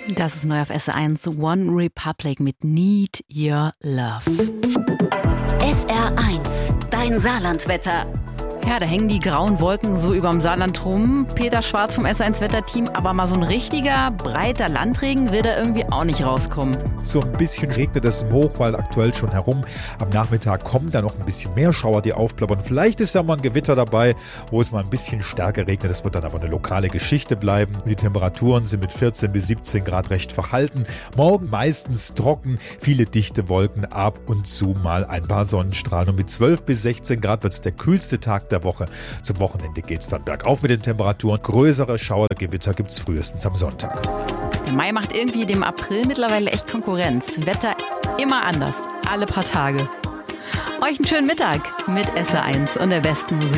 Das ist neu auf SR1, One Republic mit Need Your Love. SR1, dein Saarlandwetter. Ja, da hängen die grauen Wolken so überm Saarland rum. Peter Schwarz vom SR1-Wetterteam, aber mal so ein richtiger, breiter Landregen will da irgendwie auch nicht rauskommen. So ein bisschen regnet es im Hochwald aktuell schon herum. Am Nachmittag kommen dann noch ein bisschen mehr Schauer, die aufplappern. Vielleicht ist ja mal ein Gewitter dabei, wo es mal ein bisschen stärker regnet. Das wird dann aber eine lokale Geschichte bleiben. Die Temperaturen sind mit 14 bis 17 Grad recht verhalten. Morgen meistens trocken, viele dichte Wolken, ab und zu mal ein paar Sonnenstrahlen. Und mit 12 bis 16 Grad wird es der kühlste Tag der Woche. Zum Wochenende geht es dann bergauf mit den Temperaturen. Größere Schauergewitter gibt es frühestens am Sonntag. Der Mai macht irgendwie dem April mittlerweile echt Konkurrenz. Wetter immer anders, alle paar Tage. Euch einen schönen Mittag mit SR1 und der besten Musik.